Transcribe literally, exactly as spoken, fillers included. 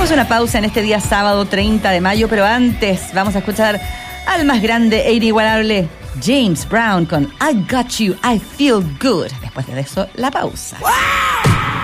Hacemos una pausa en este día sábado treinta de mayo, pero antes vamos a escuchar al más grande e inigualable James Brown con I Got You, I Feel Good. Después de eso, la pausa. ¡Wow!